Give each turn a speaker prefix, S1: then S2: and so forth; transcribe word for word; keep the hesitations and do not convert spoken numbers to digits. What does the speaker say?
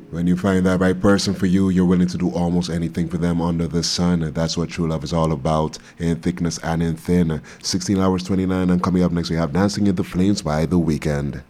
S1: When you find that right person for you, you're willing to do almost anything for them under the sun. That's what true love is all about, in thickness and in thin. sixteen hours twenty-nine, and coming up next we have Dancing in the Flames by The Weeknd.